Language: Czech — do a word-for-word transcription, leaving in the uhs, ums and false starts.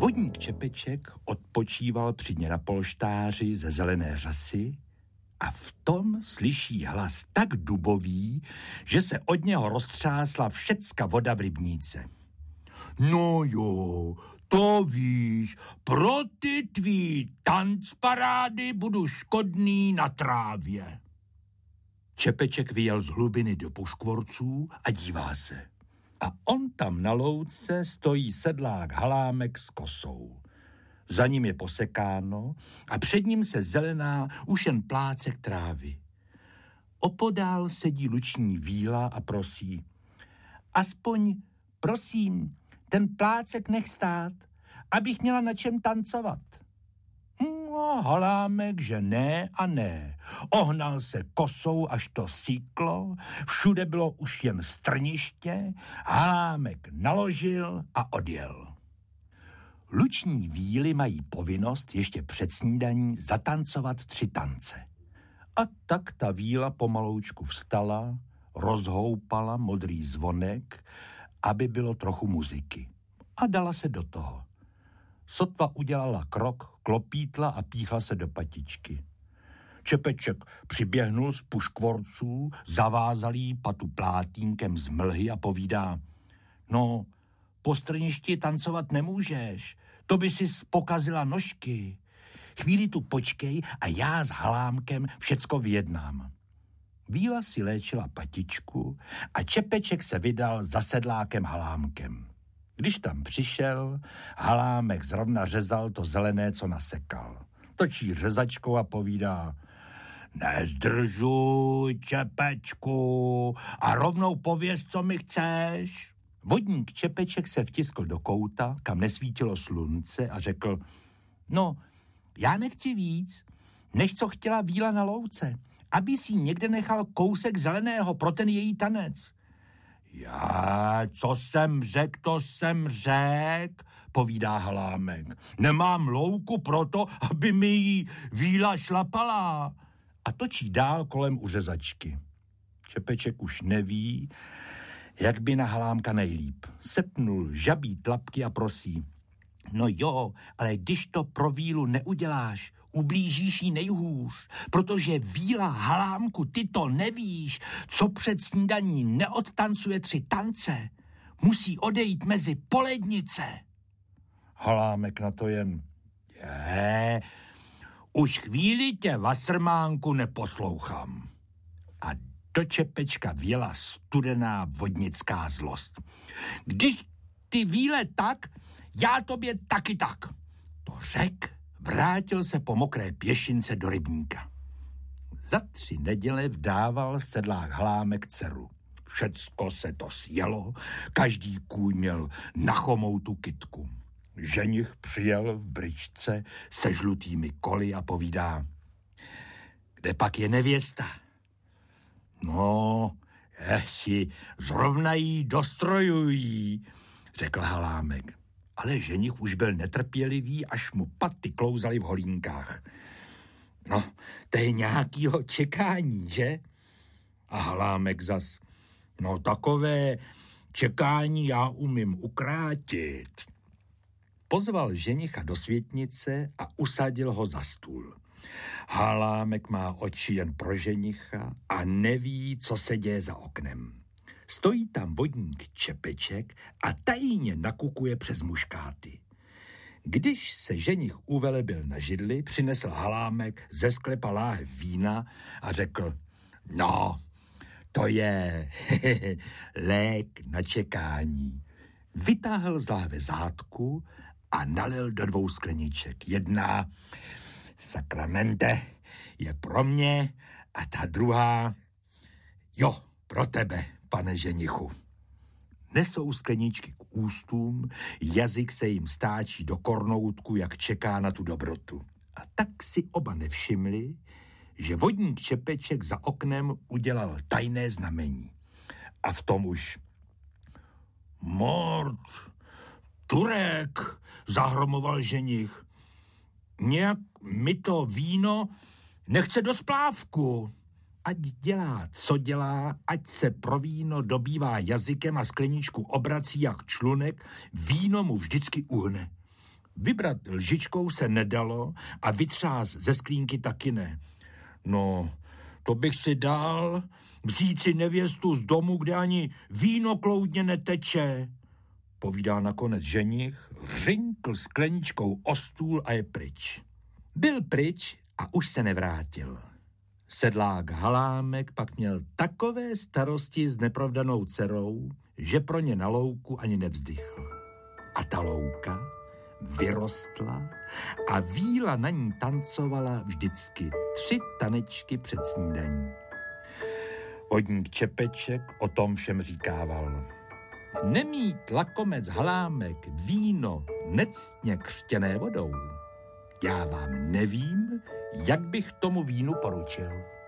Vodník Čepeček odpočíval při dně na polštáři ze zelené řasy a v tom slyší hlas tak dubový, že se od něho roztřásla všecka voda v rybníce. No jo, to víš, pro ty tvý tancparády budu škodný na trávě. Čepeček vyjel z hlubiny do puškvorců a dívá se. A on tam na louce stojí sedlák Halámek s kosou. Za ním je posekáno a před ním se zelená už jen plácek trávy. Opodál sedí luční víla a prosí. Aspoň, prosím, ten plácek nech stát, abych měla na čem tancovat. No, Halámek, že ne a ne. Ohnal se kosou, až to síklo, všude bylo už jen strniště, Halámek naložil a odjel. Luční víly mají povinnost ještě před snídaní zatancovat tři tance. A tak ta víla pomaloučku vstala, rozhoupala modrý zvonek, aby bylo trochu muziky. A dala se do toho. Sotva udělala krok, klopítla a píchla se do patičky. Čepeček přiběhnul z puškvorců, zavázal jí patu plátínkem z mlhy a povídá, no, po strništi tancovat nemůžeš, to by si pokazila nožky. Chvíli tu počkej a já s Halámkem všecko vyjednám. Víla si léčila patičku a Čepeček se vydal za sedlákem Halámkem. Když tam přišel, Halámek zrovna řezal to zelené, co nasekal. Točí řezačkou a povídá, nezdržuj, Čepečku, a rovnou pověz, co mi chceš. Vodník Čepeček se vtiskl do kouta, kam nesvítilo slunce a řekl, no, já nechci víc, než co chtěla víla na louce, aby si někde nechal kousek zeleného pro ten její tanec. Já, co jsem řek, to jsem řek, povídá Halámek. Nemám louku proto, aby mi jí víla šlapala. A točí dál kolem u řezačky. Čepeček už neví, jak by na Halámka nejlíp. Sepnul žabí tlapky a prosí. No jo, ale když to pro vílu neuděláš, ublížíš jí nejhůř, protože víla, Halámku, ty to nevíš, co před snídaní neodtancuje tři tance, musí odejít mezi polednice. Halámek na to jen, je, už chvíli tě, Vasrmánku, neposlouchám. A do Čepečka vjela studená vodnická zlost. Když ty víle tak, já tobě taky tak. To řek, vrátil se po mokré pěšince do rybníka. Za tři neděle vdával sedlák Halámek dceru. Všecko se to sjelo, každý kůň měl na chomoutu kytku. Ženich přijel v bryčce se žlutými koly a povídá, kde pak je nevěsta? No, ještě zrovna jí dostrojují, řekl Halámek. Ale ženich už byl netrpělivý, až mu paty klouzaly v holínkách. No, to je nějakýho čekání, že? A Halámek zas, no takové čekání já umím ukrátit. Pozval ženicha do světnice a usadil ho za stůl. Halámek má oči jen pro ženicha a neví, co se děje za oknem. Stojí tam vodník Čepeček a tajně nakukuje přes muškáty. Když se ženich uvelebil na židli, přinesl Halámek ze sklepa láhev vína a řekl, no, to je lék na čekání. Vytáhl z láhve zátku a nalil do dvou skleniček. Jedna, sakramente, je pro mě a ta druhá, jo, pro tebe, pane ženichu. Nesou skleničky k ústům, jazyk se jim stáčí do kornoutku, jak čeká na tu dobrotu. A tak si oba nevšimli, že vodník Čepeček za oknem udělal tajné znamení. A v tom už mord, Turek, zahromoval ženich. Nějak mi to víno nechce do splávku. Ať dělá, co dělá, ať se pro víno dobývá jazykem a skleničku obrací jak člunek, víno mu vždycky uhne. Vybrat lžičkou se nedalo a vytřás ze sklínky taky ne. No, to bych si dal vzít si nevěstu z domu, kde ani víno kloudně neteče, povídá nakonec ženich, řinkl skleničkou o stůl a je pryč. Byl pryč a už se nevrátil. Sedlák Halámek pak měl takové starosti s nepravdanou dcerou, že pro ně na louku ani nevzdychl. A ta louka vyrostla a víla na ní tancovala vždycky tři tanečky před snídaní. Vodník Čepeček o tom všem říkával. Nemít lakomec Halámek víno nectně křtěné vodou, já vám nevím, jak bych tomu vínu poručil.